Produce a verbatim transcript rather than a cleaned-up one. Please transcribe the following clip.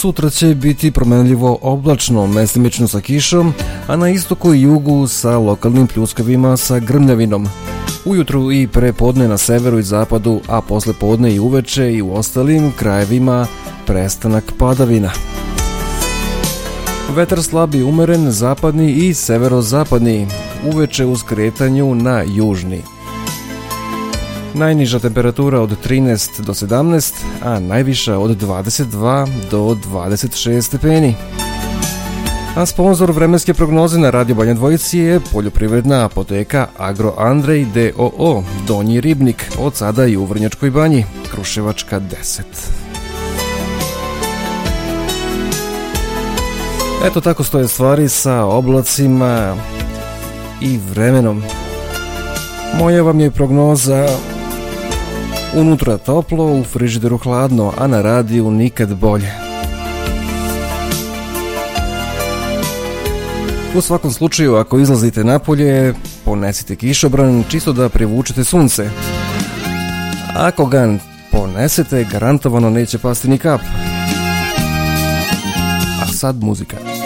Sutra će biti promenljivo oblačno, mestimično sa kišom, a na istoku i jugu sa lokalnim pljuskavima sa grmljavinom. Ujutru i pre podne na severu i zapadu, a posle podne i uveče i u ostalim krajevima prestanak padavina. Vetar slab i umeren, zapadni i severozapadni, uveče uz kretanju na južni. Najniža temperatura od trinaest do sedamnaest, a najviša od dvadeset dva do dvadeset šest stepeni. A sponzor vremenske prognoze na Radio Banja Dvojici je poljoprivredna apoteka Agro Andrej d o o, Donji Ribnik, od sada i u Vrnjačkoj Banji, Kruševačka deset. Eto tako stoje stvari sa oblacima i vremenom. Moja vam je prognoza: unutra toplo, u frižideru hladno, a na radiju nikad bolje. U svakom slučaju, ako izlazite napolje, ponesite kišobran čisto da privučete sunce. Ako ga ponesete, garantovano neće pasti ni kap. A sad muzika.